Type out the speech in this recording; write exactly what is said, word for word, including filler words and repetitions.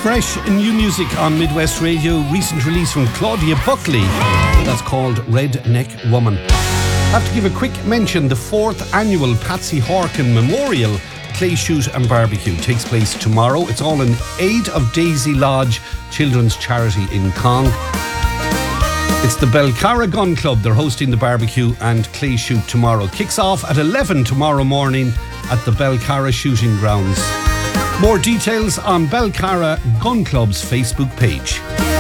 Fresh new music on Midwest Radio. Recent release from Claudia Buckley. That's called Redneck Woman. I have to give a quick mention. The fourth annual Patsy Horkin Memorial Clay Shoot and Barbecue takes place tomorrow. It's all in aid of Daisy Lodge Children's Charity in Cong. It's the Belcarra Gun Club. They're hosting the barbecue and clay shoot tomorrow. Kicks off at eleven tomorrow morning at the Belcarra Shooting Grounds. More details on Belcarra Gun Club's Facebook page.